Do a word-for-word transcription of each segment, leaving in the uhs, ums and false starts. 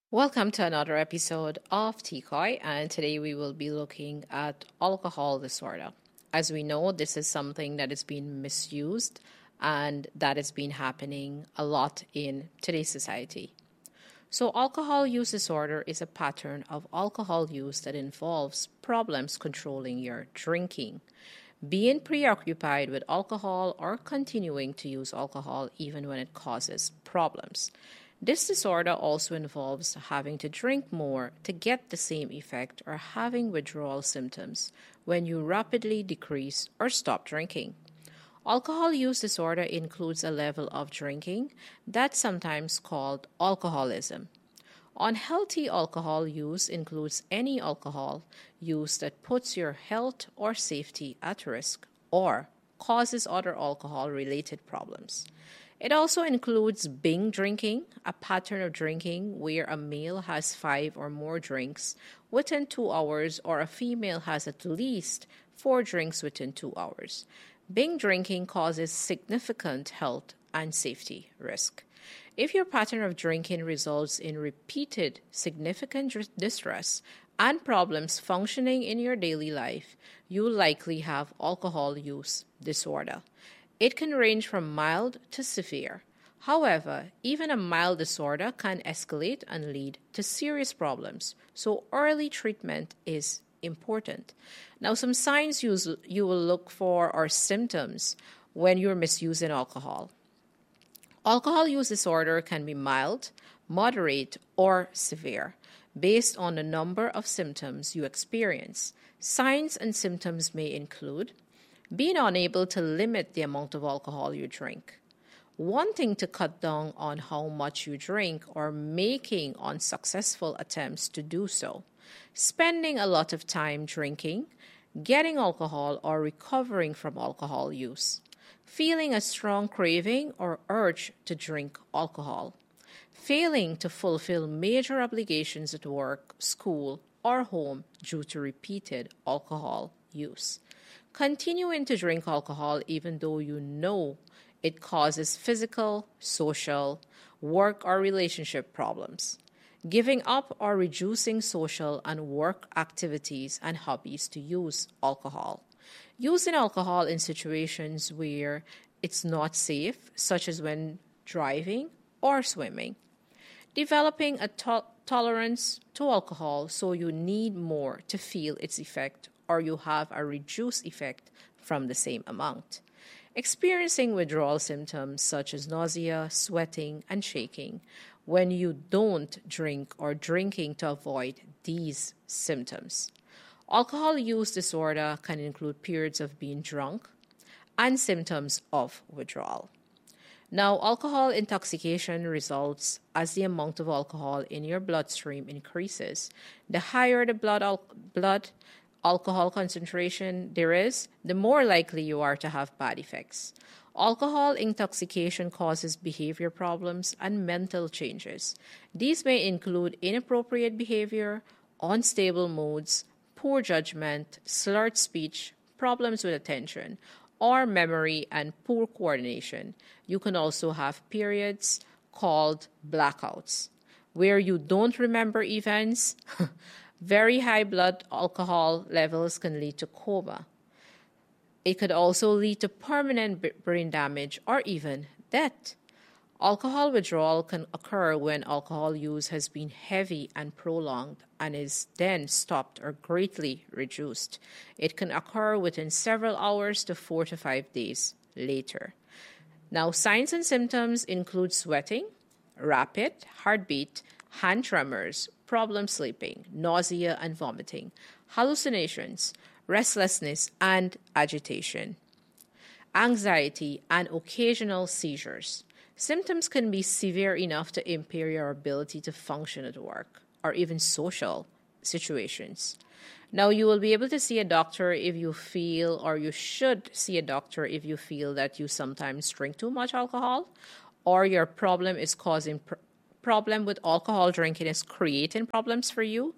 Welcome to another episode of Tikoi, and today we will be looking at alcohol disorder. As we know, this is something that is being misused and that has been happening a lot in today's society. So, alcohol use disorder is a pattern of alcohol use that involves problems controlling your drinking, being preoccupied with alcohol, or continuing to use alcohol even when it causes problems. This disorder also involves having to drink more to get the same effect or having withdrawal symptoms when you rapidly decrease or stop drinking. Alcohol use disorder includes a level of drinking that's sometimes called alcoholism. Unhealthy alcohol use includes any alcohol use that puts your health or safety at risk or causes other alcohol related problems. It also includes binge drinking, a pattern of drinking where a male has five or more drinks within two hours or a female has at least four drinks within two hours. Binge drinking causes significant health and safety risk. If your pattern of drinking results in repeated significant distress and problems functioning in your daily life, you likely have alcohol use disorder. It can range from mild to severe. However, even a mild disorder can escalate and lead to serious problems, so early treatment is important. Now, some signs you, you will look for are symptoms when you're misusing alcohol. Alcohol use disorder can be mild, moderate, or severe based on the number of symptoms you experience. Signs and symptoms may include being unable to limit the amount of alcohol you drink, wanting to cut down on how much you drink or making unsuccessful attempts to do so, spending a lot of time drinking, getting alcohol or recovering from alcohol use, feeling a strong craving or urge to drink alcohol, failing to fulfill major obligations at work, school, or home due to repeated alcohol use, continuing to drink alcohol even though you know it causes physical, social, work, or relationship problems, giving up or reducing social and work activities and hobbies to use alcohol, using alcohol in situations where it's not safe, such as when driving or swimming, developing a to- tolerance to alcohol so you need more to feel its effect or you have a reduced effect from the same amount. Experiencing withdrawal symptoms such as nausea, sweating, and shaking when you don't drink or drinking to avoid these symptoms. Alcohol use disorder can include periods of being drunk and symptoms of withdrawal. Now, alcohol intoxication results as the amount of alcohol in your bloodstream increases. The higher the blood, al- blood alcohol concentration there is, the more likely you are to have bad effects. Alcohol intoxication causes behavior problems and mental changes. These may include inappropriate behavior, unstable moods, poor judgment, slurred speech, problems with attention, or memory and poor coordination. You can also have periods called blackouts, where you don't remember events. Very high blood alcohol levels can lead to coma. It could also lead to permanent brain damage or even death. Alcohol withdrawal can occur when alcohol use has been heavy and prolonged and is then stopped or greatly reduced. It can occur within several hours to four to five days later. Now, signs and symptoms include sweating, rapid heartbeat, hand tremors, problem sleeping, nausea and vomiting, hallucinations, restlessness and agitation, anxiety, and occasional seizures. Symptoms can be severe enough to impair your ability to function at work or even social situations. Now, you will be able to see a doctor if you feel, or you should see a doctor if you feel that you sometimes drink too much alcohol or your problem is causing pr- problem with alcohol drinking is creating problems for you,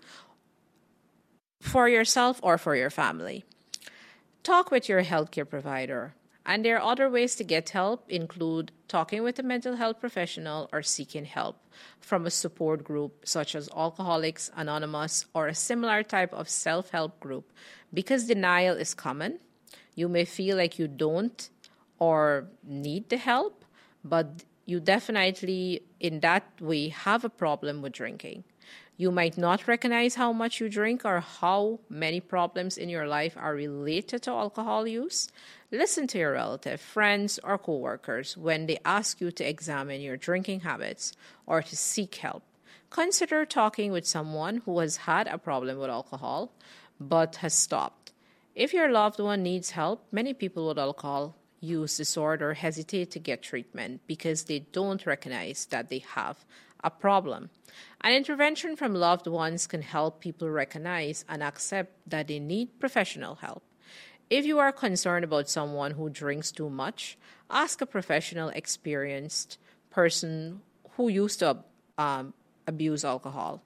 for yourself, or for your family. Talk with your healthcare provider And there are other ways to get help include talking with a mental health professional or seeking help from a support group such as Alcoholics Anonymous or a similar type of self-help group. Because denial is common, you may feel like you don't or need the help, but you definitely in that way have a problem with drinking. You might not recognize how much you drink or how many problems in your life are related to alcohol use. Listen to your relative, friends, or coworkers when they ask you to examine your drinking habits or to seek help. Consider talking with someone who has had a problem with alcohol but has stopped. If your loved one needs help, many people with alcohol use disorder hesitate to get treatment because they don't recognize that they have a problem. An intervention from loved ones can help people recognize and accept that they need professional help. If you are concerned about someone who drinks too much, ask a professional, experienced person who used to um, abuse alcohol,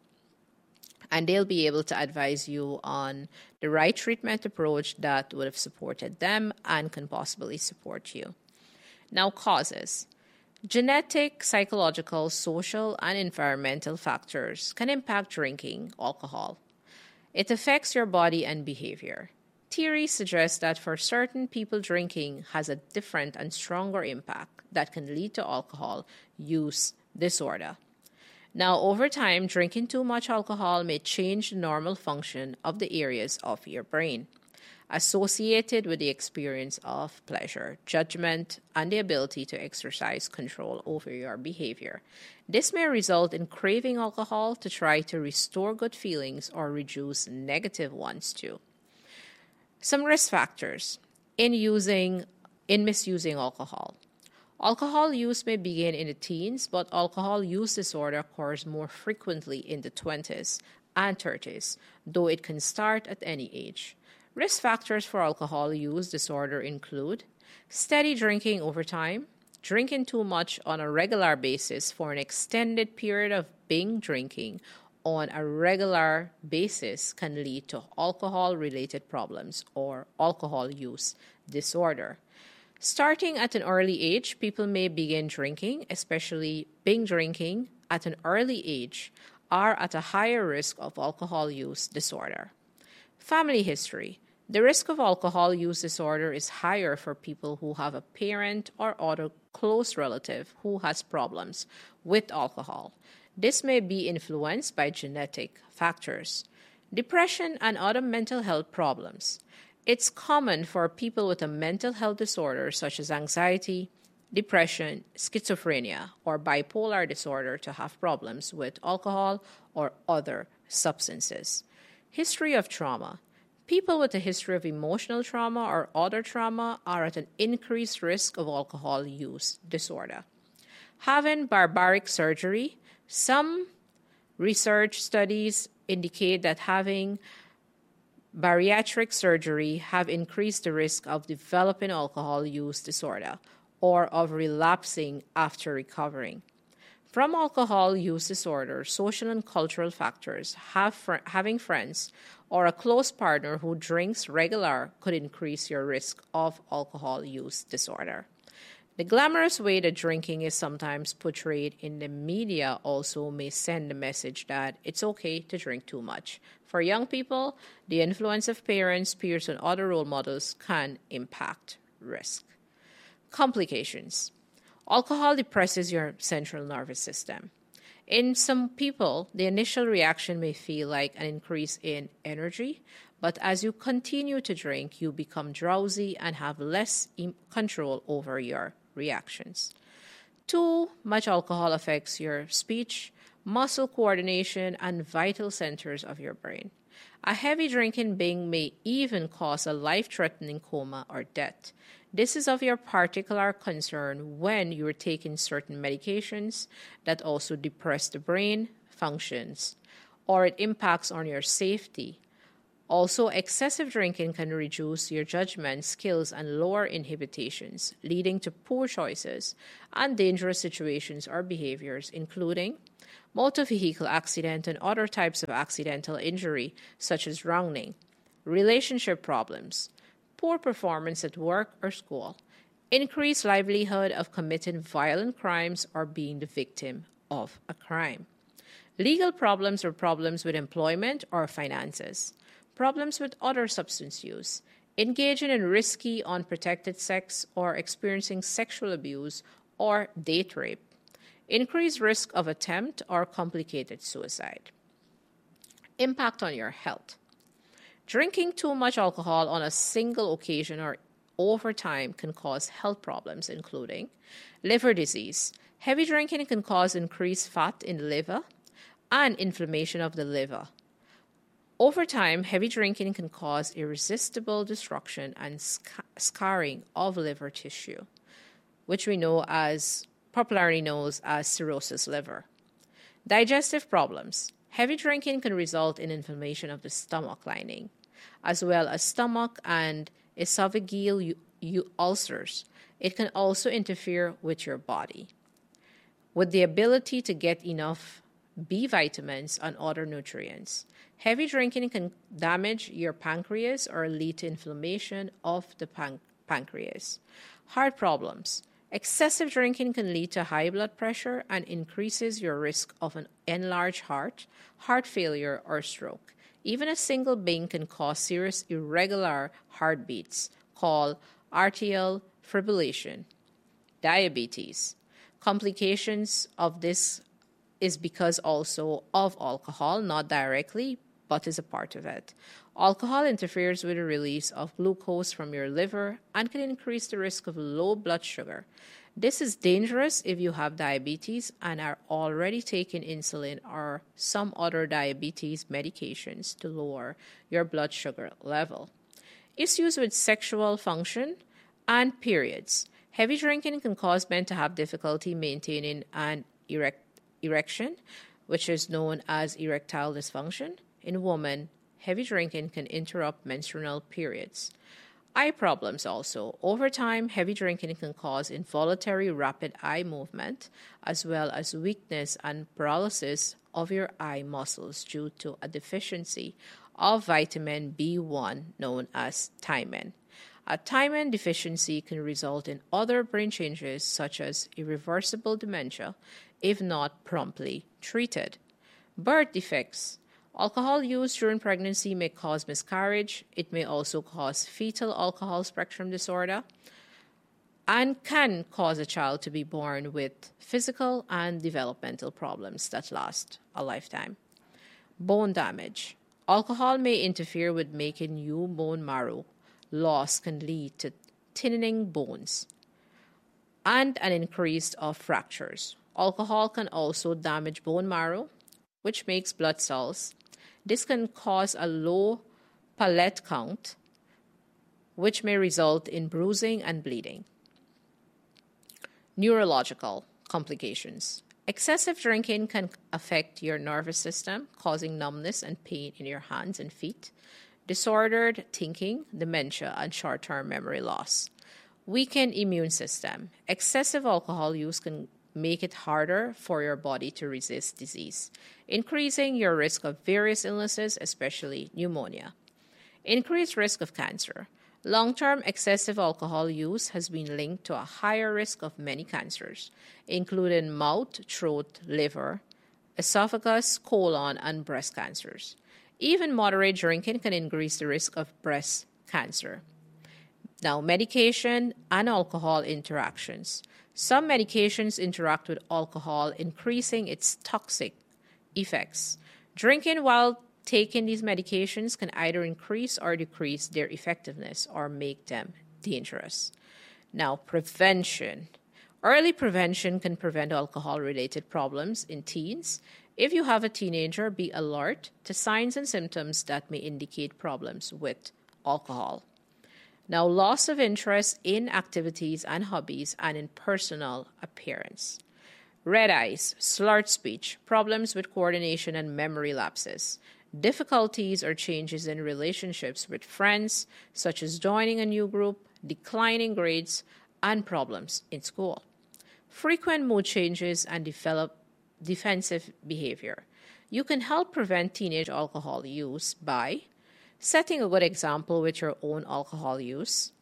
and they'll be able to advise you on the right treatment approach that would have supported them and can possibly support you. Now, causes. Genetic, psychological, social, and environmental factors can impact drinking alcohol. It affects your body and behavior. Theories suggest that for certain people, drinking has a different and stronger impact that can lead to alcohol use disorder. Now, over time, drinking too much alcohol may change the normal function of the areas of your brain associated with the experience of pleasure, judgment, and the ability to exercise control over your behavior. This may result in craving alcohol to try to restore good feelings or reduce negative ones too. Some risk factors in using in misusing alcohol. Alcohol use may begin in the teens, but alcohol use disorder occurs more frequently in the twenties and thirties, though it can start at any age. Risk factors for alcohol use disorder include steady drinking over time, drinking too much on a regular basis for an extended period of binge drinking on a regular basis can lead to alcohol-related problems or alcohol use disorder. Starting at an early age, people may begin drinking, especially binge drinking at an early age, are at a higher risk of alcohol use disorder. Family history. The risk of alcohol use disorder is higher for people who have a parent or other close relative who has problems with alcohol. This may be influenced by genetic factors. Depression and other mental health problems. It's common for people with a mental health disorder such as anxiety, depression, schizophrenia, or bipolar disorder to have problems with alcohol or other substances. History of trauma. People with a history of emotional trauma or other trauma are at an increased risk of alcohol use disorder. Having bariatric surgery. Some research studies indicate that having bariatric surgery have increased the risk of developing alcohol use disorder or of relapsing after recovering. From alcohol use disorder, social and cultural factors, have fr- having friends or a close partner who drinks regular could increase your risk of alcohol use disorder. The glamorous way that drinking is sometimes portrayed in the media also may send the message that it's okay to drink too much. For young people, the influence of parents, peers, and other role models can impact risk. Complications. Alcohol depresses your central nervous system. In some people, the initial reaction may feel like an increase in energy, but as you continue to drink, you become drowsy and have less control over your reactions. Too much alcohol affects your speech, muscle coordination, and vital centers of your brain. A heavy drinking binge may even cause a life-threatening coma or death. This is of your particular concern when you are taking certain medications that also depress the brain functions, or it impacts on your safety. Also, excessive drinking can reduce your judgment skills and lower inhibitions, leading to poor choices and dangerous situations or behaviors, including motor vehicle accident and other types of accidental injury, such as drowning, relationship problems, poor performance at work or school, increased livelihood of committing violent crimes or being the victim of a crime. Legal problems or problems with employment or finances, problems with other substance use, engaging in risky, unprotected sex or experiencing sexual abuse or date rape, increased risk of attempt or complicated suicide. Impact on your health. Drinking too much alcohol on a single occasion or over time can cause health problems, including liver disease. Heavy drinking can cause increased fat in the liver and inflammation of the liver. Over time, heavy drinking can cause irresistible destruction and sc- scarring of liver tissue, which we know as, popularly known as cirrhosis liver. Digestive problems. Heavy drinking can result in inflammation of the stomach lining, as well as stomach and esophageal u- u- ulcers. It can also interfere with your body, with the ability to get enough B vitamins and other nutrients. Heavy drinking can damage your pancreas or lead to inflammation of the pan- pancreas. Heart problems. Excessive drinking can lead to high blood pressure and increases your risk of an enlarged heart, heart failure, or stroke. Even a single bing can cause serious irregular heartbeats called atrial fibrillation. Diabetes. Complications of this is because also of alcohol, not directly, but is a part of it. Alcohol interferes with the release of glucose from your liver and can increase the risk of low blood sugar. This is dangerous if you have diabetes and are already taking insulin or some other diabetes medications to lower your blood sugar level. Issues with sexual function and periods. Heavy drinking can cause men to have difficulty maintaining an erect erection, which is known as erectile dysfunction. In women, heavy drinking can interrupt menstrual periods. Eye problems also. Over time, heavy drinking can cause involuntary rapid eye movement, as well as weakness and paralysis of your eye muscles due to a deficiency of vitamin B one known as thiamine. A thiamine deficiency can result in other brain changes such as irreversible dementia if not promptly treated. Birth defects. Alcohol use during pregnancy may cause miscarriage. It may also cause fetal alcohol spectrum disorder and can cause a child to be born with physical and developmental problems that last a lifetime. Bone damage. Alcohol may interfere with making new bone marrow. Loss can lead to thinning bones and an increase of fractures. Alcohol can also damage bone marrow, which makes blood cells. This can cause a low platelet count, which may result in bruising and bleeding. Neurological complications. Excessive drinking can affect your nervous system, causing numbness and pain in your hands and feet, disordered thinking, dementia, and short-term memory loss. Weakened immune system. Excessive alcohol use can make it harder for your body to resist disease, increasing your risk of various illnesses, especially pneumonia. Increased risk of cancer. Long-term excessive alcohol use has been linked to a higher risk of many cancers, including mouth, throat, liver, esophagus, colon, and breast cancers. Even moderate drinking can increase the risk of breast cancer. Now, medication and alcohol interactions. Some medications interact with alcohol, increasing its toxic effects. Drinking while taking these medications can either increase or decrease their effectiveness or make them dangerous. Now, prevention. Early prevention can prevent alcohol-related problems in teens. If you have a teenager, be alert to signs and symptoms that may indicate problems with alcohol. Now, loss of interest in activities and hobbies and in personal appearance. Red eyes, slurred speech, problems with coordination and memory lapses, difficulties or changes in relationships with friends, such as joining a new group, declining grades, and problems in school. Frequent mood changes and develop defensive behavior. You can help prevent teenage alcohol use by setting a good example with your own alcohol use,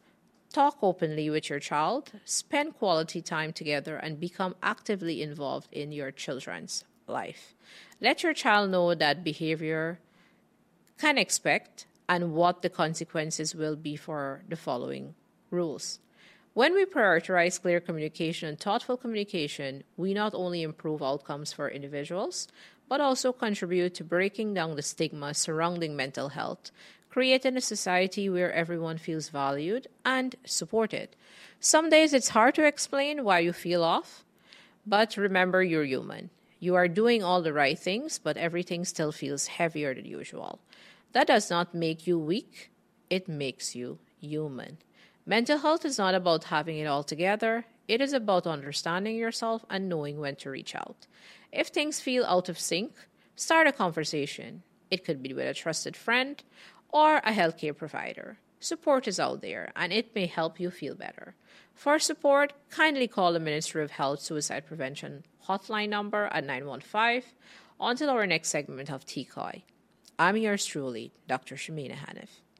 Talk openly with your child, spend quality time together, and become actively involved in your children's life. Let your child know that behavior can expect and what the consequences will be for the following rules. When we prioritize clear communication and thoughtful communication, we not only improve outcomes for individuals, but also contribute to breaking down the stigma surrounding mental health, creating a society where everyone feels valued and supported. Some days it's hard to explain why you feel off, but remember you're human. You are doing all the right things, but everything still feels heavier than usual. That does not make you weak, it makes you human. Mental health is not about having it all together. It is about understanding yourself and knowing when to reach out. If things feel out of sync, start a conversation. It could be with a trusted friend or a healthcare provider. Support is out there, and it may help you feel better. For support, kindly call the Ministry of Health Suicide Prevention hotline number at nine one five. Until our next segment of T C O I. I'm yours truly, Doctor Shamina Hanif.